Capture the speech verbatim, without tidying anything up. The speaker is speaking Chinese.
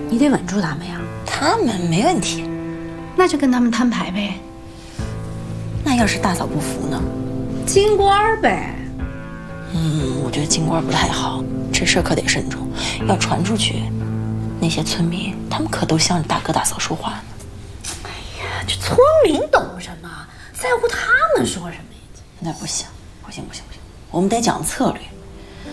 你得稳住他们呀。 他们没问题， 那就跟他们摊牌呗。 那要是大嫂不服呢？ 金官呗。 嗯，我觉得金官不太好，这事可得慎重。要传出去，那些村民他们可都向着大哥大嫂说话呢。 哎呀，这村民懂什么？在乎他们说什么呀？ 那不行，不行，不行，不行，我们得讲策略。